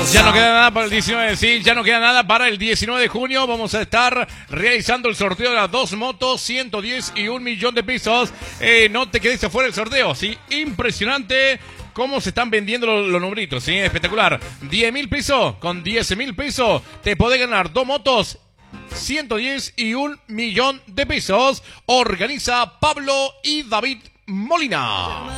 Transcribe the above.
Ya no queda nada para el 19, sí, ya no queda nada para el 19 de junio. Vamos a estar realizando el sorteo de las 2 motos, 110 y 1 millón de pesos. No te quedes afuera del sorteo, sí, impresionante cómo se están vendiendo los numeritos, sí, espectacular. 10.000 pesos, con 10.000 pesos te podés ganar 2 motos, 110 y 1 millón de pesos. Organiza Pablo y David Molina.